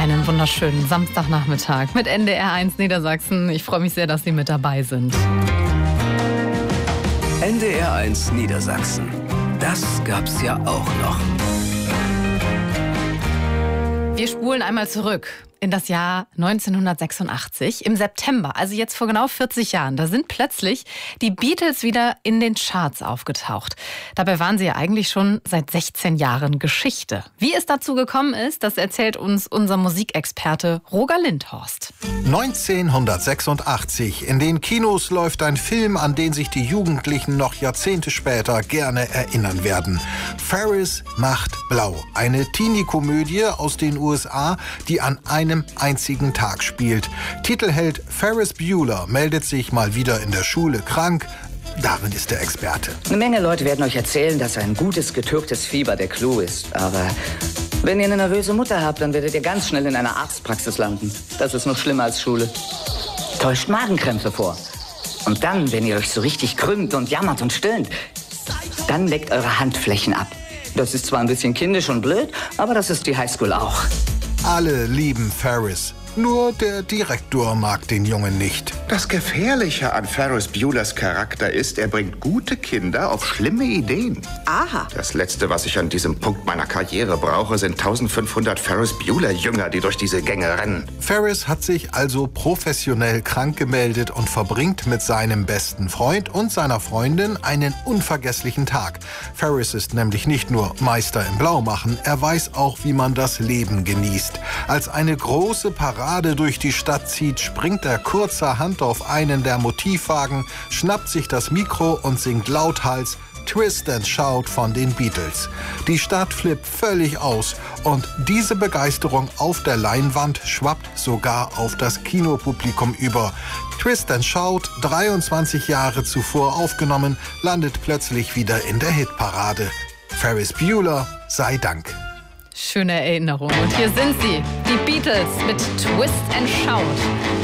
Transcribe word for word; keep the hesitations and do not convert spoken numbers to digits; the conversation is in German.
Einen wunderschönen Samstagnachmittag mit N D R eins Niedersachsen. Ich freue mich sehr, dass Sie mit dabei sind. N D R eins Niedersachsen. Das gab's ja auch noch. Wir spulen einmal zurück in das Jahr neunzehnhundertsechsundachtzig, im September, also jetzt vor genau vierzig Jahren. Da sind plötzlich die Beatles wieder in den Charts aufgetaucht. Dabei waren sie ja eigentlich schon seit sechzehn Jahren Geschichte. Wie es dazu gekommen ist, das erzählt uns unser Musikexperte Roger Lindhorst. neunzehnhundertsechsundachtzig. In den Kinos läuft ein Film, an den sich die Jugendlichen noch Jahrzehnte später gerne erinnern werden. Ferris macht blau. Eine Teenie-Komödie aus den U S A, die an einem einzigen Tag spielt. Titelheld Ferris Bueller meldet sich mal wieder in der Schule krank. Darin ist der Experte. Eine Menge Leute werden euch erzählen, dass ein gutes, getürktes Fieber der Clou ist. Aber wenn ihr eine nervöse Mutter habt, dann werdet ihr ganz schnell in einer Arztpraxis landen. Das ist noch schlimmer als Schule. Täuscht Magenkrämpfe vor. Und dann, wenn ihr euch so richtig krümmt und jammert und stöhnt, dann leckt eure Handflächen ab. Das ist zwar ein bisschen kindisch und blöd, aber das ist die Highschool auch. Alle lieben Ferris. Nur der Direktor mag den Jungen nicht. Das Gefährliche an Ferris Buellers Charakter ist, er bringt gute Kinder auf schlimme Ideen. Aha. Das Letzte, was ich an diesem Punkt meiner Karriere brauche, sind eintausendfünfhundert Ferris Bueller-Jünger, die durch diese Gänge rennen. Ferris hat sich also professionell krank gemeldet und verbringt mit seinem besten Freund und seiner Freundin einen unvergesslichen Tag. Ferris ist nämlich nicht nur Meister im Blaumachen, er weiß auch, wie man das Leben genießt. Als eine große Parade durch die Stadt zieht, springt er kurzerhand auf einen der Motivwagen, schnappt sich das Mikro und singt lauthals Twist and Shout von den Beatles. Die Stadt flippt völlig aus und diese Begeisterung auf der Leinwand schwappt sogar auf das Kinopublikum über. Twist and Shout, dreiundzwanzig Jahre zuvor aufgenommen, landet plötzlich wieder in der Hitparade. Ferris Bueller sei Dank. Schöne Erinnerung. Und hier sind sie, die Beatles mit Twist and Shout.